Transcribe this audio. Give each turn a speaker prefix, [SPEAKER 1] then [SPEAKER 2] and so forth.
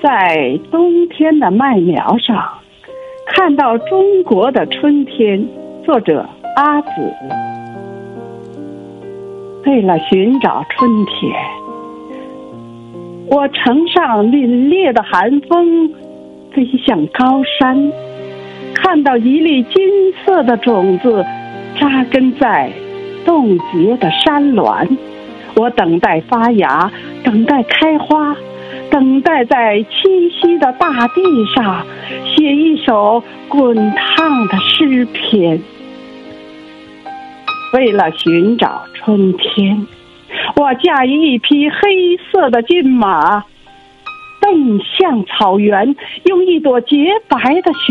[SPEAKER 1] 在冬天的麦苗上看到中国的春天。作者阿紫。为了寻找春天，我乘上凛冽的寒风，飞向高山，看到一粒金色的种子扎根在冻结的山峦。我等待发芽，等待开花，等待在栖息的大地上写一首滚烫的诗篇。为了寻找春天，我驾驭一匹黑色的骏马，奔向草原，用一朵洁白的